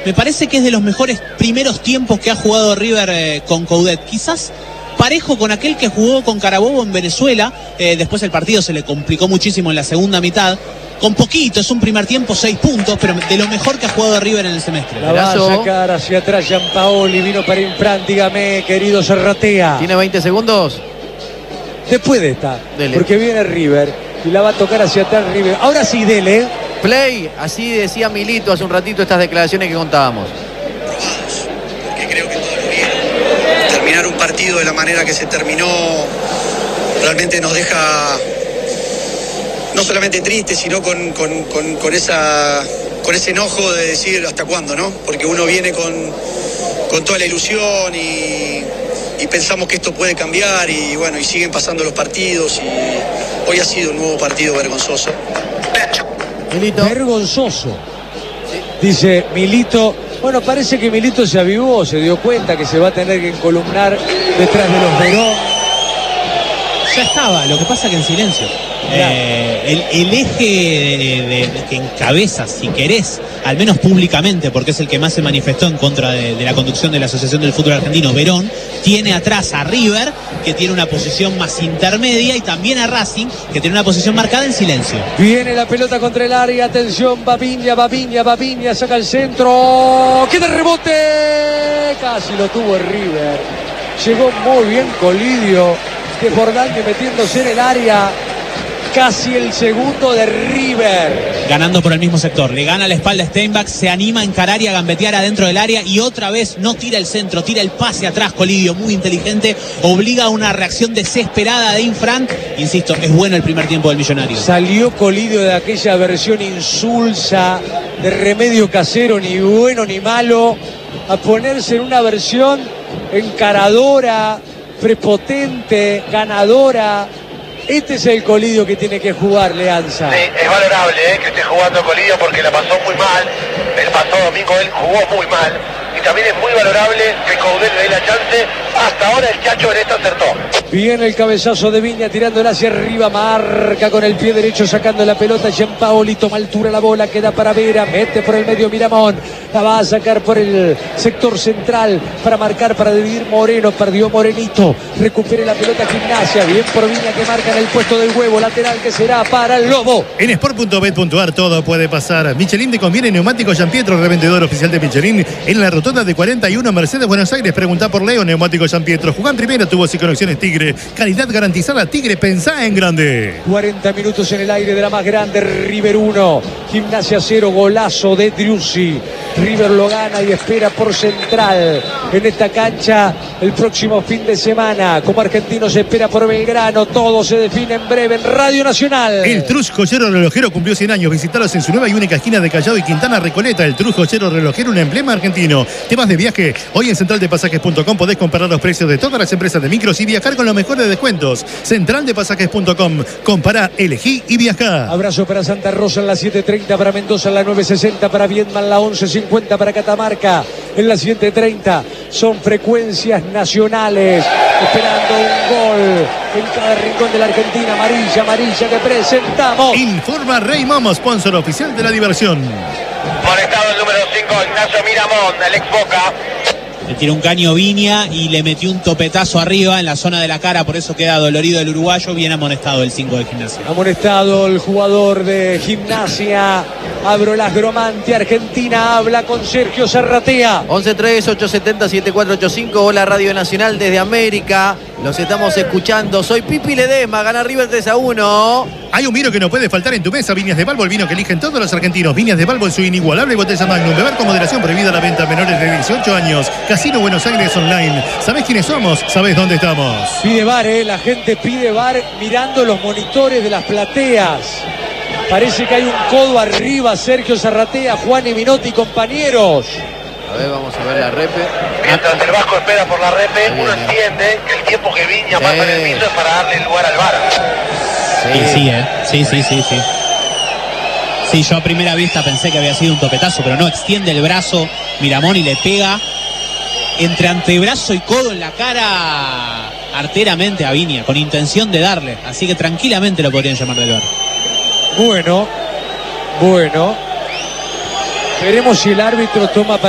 me parece que es de los mejores primeros tiempos que ha jugado River con Coudet. Quizás parejo con aquel que jugó con Carabobo en Venezuela. Después el partido se le complicó muchísimo en la segunda mitad. Con poquito, es un primer tiempo, 6 puntos, pero de lo mejor que ha jugado River en el semestre. La va a sacar hacia atrás Gianpaoli, vino para Infran, dígame, querido Serratea. ¿Tiene 20 segundos? Después de esta, dele. Porque viene River y la va a tocar hacia atrás River. Ahora sí, dele. Play, así decía Milito hace un ratito estas declaraciones que contábamos. Probados, porque creo que todo lo bien. Terminar un partido de la manera que se terminó realmente nos deja no solamente triste, sino con ese enojo de decir hasta cuándo, ¿no? Porque uno viene con toda la ilusión y pensamos que esto puede cambiar y bueno, y siguen pasando los partidos y hoy ha sido un nuevo partido vergonzoso. Milito. Vergonzoso. Sí. Dice Milito. Bueno, parece que Milito se avivó, se dio cuenta que se va a tener que encolumnar detrás de los Verón. Ya estaba, lo que pasa que en silencio. El eje que encabeza, si querés, al menos públicamente, porque es el que más se manifestó en contra de la conducción de la Asociación del Fútbol Argentino, Verón, tiene atrás a River, que tiene una posición más intermedia, y también a Racing, que tiene una posición marcada en silencio. Viene la pelota contra el área, atención, Babiña, saca el centro, queda el rebote, casi lo tuvo el River, llegó muy bien Colidio, desbordando y metiéndose en el área. Casi el segundo de River. Ganando por el mismo sector. Le gana la espalda a Steinbach, se anima a encarar y a gambetear adentro del área y otra vez no tira el centro, tira el pase atrás. Colidio, muy inteligente, obliga a una reacción desesperada de Infran. Insisto, es bueno el primer tiempo del Millonario. Salió Colidio de aquella versión insulsa, de remedio casero, ni bueno ni malo, a ponerse en una versión encaradora, prepotente, ganadora. Este es el Colidio que tiene que jugar, Leanza. Sí, es valorable que esté jugando Colidio porque la pasó muy mal. El pasado domingo él jugó muy mal. Y también es muy valorable que Coudet le dé la chance. Hasta ahora el Chacho en esto acertó. Viene el cabezazo de Viña tirándola hacia arriba. Marca con el pie derecho sacando la pelota. Gianpaoli toma altura la bola. Queda para Vera. Mete por el medio Miramón. La va a sacar por el sector central para marcar, para dividir Moreno. Perdió Morenito. Recupere la pelota Gimnasia. Bien por Viña que marca en el puesto del huevo. Lateral que será para el Lobo. En sport.bet.ar todo puede pasar. Michelin te conviene neumáticos Gianpietro, revendedor oficial de Michelin en la rotonda de 41 Mercedes, Buenos Aires. Preguntá por Leo, neumáticos Gianpietro. Jugá en primera, tubos y conexiones Tigre. Calidad garantizada, Tigre, pensá en grande. 40 minutos en el aire de la más grande. River 1, Gimnasia 0, golazo de Driussi. River lo gana y espera por Central en esta cancha el próximo fin de semana. Como argentino se espera por Belgrano. Todo se define en breve en Radio Nacional. El Trus Joyero Relojero cumplió 100 años. Visitalos en su nueva y única esquina de Callao y Quintana Recoleta. El Trus Joyero Relojero, un emblema argentino. Temas de viaje. Hoy en centraldepasajes.com podés comparar los precios de todas las empresas de micros y viajar con los mejores descuentos. Centraldepasajes.com. Compará, elegí y viajá. Abrazo para Santa Rosa en la 7:30, para Mendoza en la 9:60, para Viedma en la 11:50, para Catamarca en la 7:30. Son frecuencias nacionales. Esperando un gol en cada rincón de la Argentina. Amarilla que presentamos. Informa Rey Momo, sponsor oficial de la diversión. Conectado el número 5, Ignacio Miramón, el ex Boca. Le tiró un caño Viña y le metió un topetazo arriba en la zona de la cara, por eso queda dolorido el uruguayo. Bien amonestado el 5 de Gimnasia. Amonestado el jugador de Gimnasia. Abrolas Gromante, Argentina, habla con Sergio Serratea. 11-3-870-7485. Hola Radio Nacional desde América. Los estamos escuchando. Soy Pipi Ledesma. Gana River 3-1. Hay un vino que no puede faltar en tu mesa. Viñas de Balbo, el vino que eligen todos los argentinos. Viñas de Balbo en su inigualable botella Magnum. Beber con moderación, prohibida la venta a menores de 18 años. Casino Buenos Aires Online. ¿Sabés quiénes somos? ¿Sabés dónde estamos? Pide bar, la gente pide bar mirando los monitores de las plateas. Parece que hay un codo arriba. Sergio Serratea, Juan y Minotti, compañeros. A ver, vamos a ver la repe. Mientras el Vasco espera por la repe, uno entiende que el tiempo que Viña pasa en el piso es para darle lugar al VAR. Sí. Sí, yo a primera vista pensé que había sido un topetazo, pero no, extiende el brazo Miramón y le pega entre antebrazo y codo en la cara arteramente a Viña, con intención de darle. Así que tranquilamente lo podrían llamar del VAR. Bueno. Veremos si el árbitro toma para